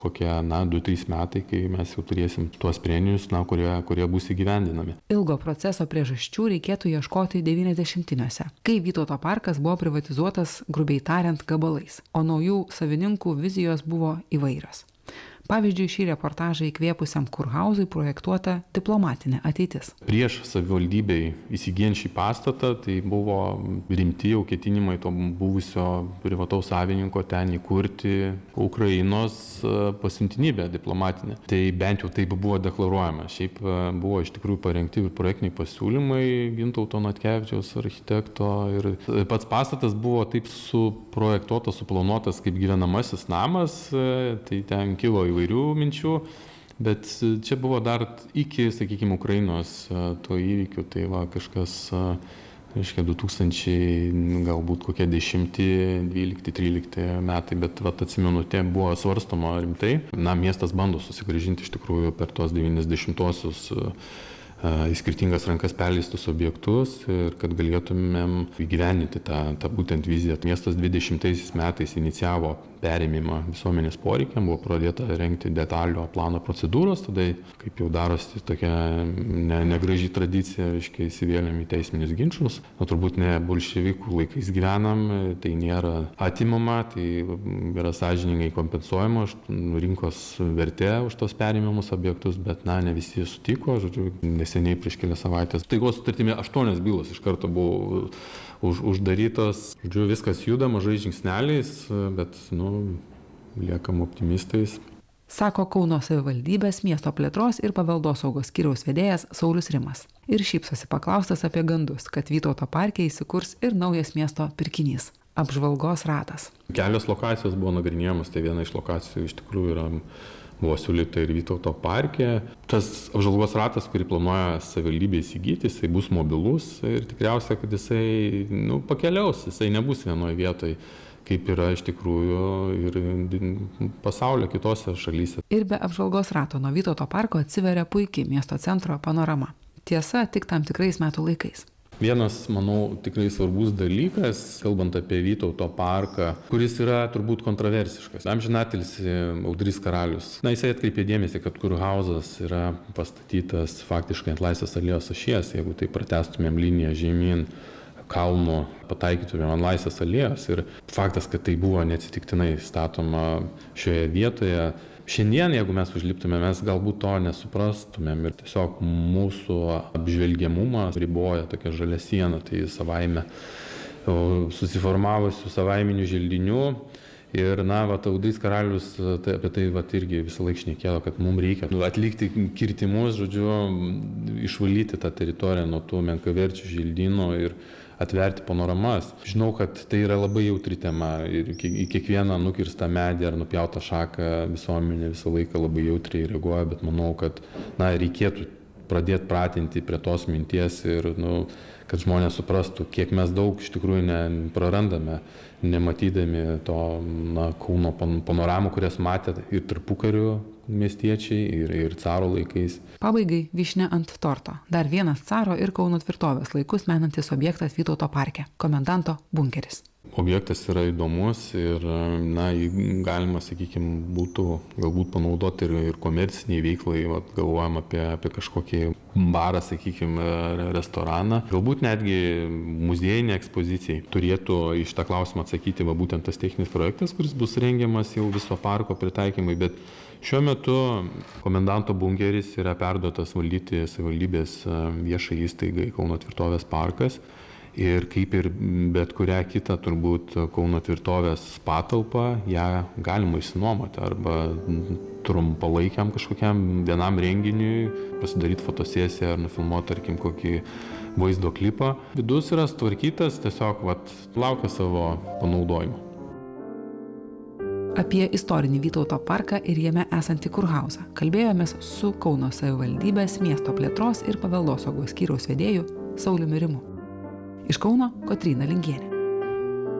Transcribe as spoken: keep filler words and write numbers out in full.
Kokie, na, du trys metai, kai mes jau turėsim tuos sprendinius, na, kurie, kurie bus įgyvendinami. Ilgo proceso priežasčių reikėtų ieškoti devyniasdešimtiniuose, kai Vytauto parkas buvo privatizuotas, grubiai tariant, gabalais, o naujų savininkų vizijos buvo įvairios. Pavyzdžiui, šį reportažą įkvėpusiam Kurhauzui projektuota diplomatinė ateitis. Prieš savivaldybei įsigijant šį pastatą, tai buvo rimti jau ketinimai to buvusio privataus savininko ten įkurti Ukrainos pasiuntinybę diplomatinę. Tai bent jau taip buvo deklaruojama. Šiaip buvo iš tikrųjų parengti projektiniai pasiūlymai Gintauto Natkevičiaus architekto ir pats pastatas buvo taip suprojektuotas, suplanuotas kaip gyvenamasis namas, tai ten kilo įvairių minčių, bet čia buvo dar iki, sakykime, Ukrainos to įvykių, tai va kažkas, reiškia, du tūkstančiai, galbūt kokie dešimti, dvylikti, trylikti metai, bet va atsimenu, tai buvo svarstoma rimtai. Na, miestas bando susigrąžinti iš tikrųjų per tos devyniasdešimtuosius į skirtingas rankas perleistus objektus ir kad galėtumėm įgyvendinti tą, tą būtent viziją. Miestas dvidešimtaisiais metais inicijavo perėmimą visuomenės poreikiam, buvo pradėta rengti detalio plano procedūros, tada, kaip jau darosi tokia ne, negraži tradicija, reiškia, įsivėlėm į teisminius ginčus. O turbūt ne bolševikų laikais gyvenam, tai nėra atimama, tai yra sąžiningai kompensuojama rinkos vertė už tos perėmimus objektus, bet na, ne visi sutiko, žodžiu, neseniai prieš kelias savaitės. Taikos sutartimi aštuonios bylos iš karto buvo už, uždarytos. Žodžiu, viskas juda mažai žingsneliais, bet, nu, liekam optimistais. Sako Kauno savivaldybės miesto plėtros ir paveldosaugos skyriaus vedėjas Saulius Rimas. Ir šypsosi paklaustas apie gandus, kad Vytauto parke įsikurs ir naujas miesto pirkinys – apžvalgos ratas. Kelios lokacijos buvo nagrinėjamos, tai viena iš lokacijų iš tikrųjų yra buvo siūlyta ir Vytauto parke. Tas apžvalgos ratas, kurį planuoja savivaldybė įsigyti, jisai bus mobilus ir tikriausiai, kad jisai nu, pakeliaus, jisai nebus vienoje vietoje, kaip yra iš tikrųjų ir pasaulio kitose šalyse. Ir be apžvalgos rato nuo Vytauto parko atsiveria puikiai miesto centro panorama. Tiesa, tik tam tikrais metų laikais. Vienas, manau, tikrai svarbus dalykas, kalbant apie Vytauto parką, kuris yra turbūt kontroversiškas. Amžinatilsį Audrys Karalius. Na, jisai atkreipė dėmesį, kad Kurhauzas yra pastatytas faktiškai ant Laisvės alėjos ašies, jeigu tai pratęstumėm liniją žemyn kalno, pataikytumėm ant Laisvės alėjos. Ir faktas, kad tai buvo neatsitiktinai statoma šioje vietoje. Šiandien, jeigu mes užliptume, mes galbūt to nesuprastumėm ir tiesiog mūsų apžvelgiamumą riboja tokia žalia siena, tai savaime susiformavusių savaiminių želdinių. Ir, na, va, Audrys Karalius tai, apie tai va, irgi visą laiką šnekėjo, kad mums reikia nu, atlikti kirtimus, žodžiu, išvalyti tą teritoriją nuo tų menkaverčių želdynų ir atverti panoramas. Žinau, kad tai yra labai jautri tema ir į kiekvieną nukirstą medį ar nupjautą šaką visuomenė visą laiką labai jautriai reaguoja, bet manau, kad na, reikėtų pradėti pratinti prie tos minties ir nu, kad žmonės suprastų, kiek mes daug iš tikrųjų ne, prarandame, nematydami to na, Kauno panoramų, kurias matė ir tarpukariu miestiečiai, ir, ir caro laikais. Pabaigai vyšnia ant torto. Dar vienas caro ir Kauno tvirtovės laikus menantis objektas Vytauto parke – komendanto bunkeris. Objektas yra įdomus ir, na, galima, sakykime, būtų galbūt panaudoti ir, ir komerciniai veiklai, vat, galvojam apie, apie kažkokį barą, sakykime, restoraną. Galbūt netgi muziejinė ekspozicijai turėtų iš tą klausimą atsakyti va, būtent tas techninis projektas, kuris bus rengiamas jau viso parko pritaikymai, bet šiuo metu komendanto bunkeris yra perduotas valdyti savivaldybės viešai įstaigai Kauno tvirtovės parkas. Ir kaip ir bet kurią kitą turbūt Kauno tvirtovės patalpą, ją galima išsinuomoti arba trumpalaikiam kažkokiam vienam renginiui, pasidaryti fotosesiją ar nufilmuoti, tarkim, kokį vaizdo klipą. Vidus yra sutvarkytas, tiesiog vat, laukia savo panaudojimo. Apie istorinį Vytauto parką ir jame esantį Kurhauzą kalbėjomės su Kauno savivaldybės miesto plėtros ir paveldosaugos skyriaus vedėju Sauliumi Rimu. Iš Kauno Kotryna Lingienė.